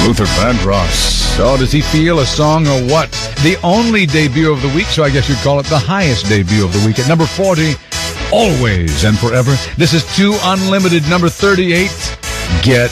Luther Vandross. Oh, does he feel a song or what? The only debut of the week, so I guess you'd call it the highest debut of the week. At number 40, Always and Forever. This is 2 Unlimited, number 38, Get